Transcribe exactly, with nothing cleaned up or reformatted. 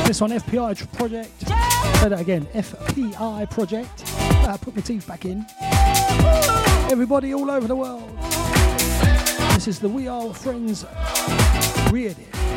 This on F P I Project. Say that again, F P I Project. Uh, put my teeth back in. Everybody all over the world. This is the We Are Friends re-edit.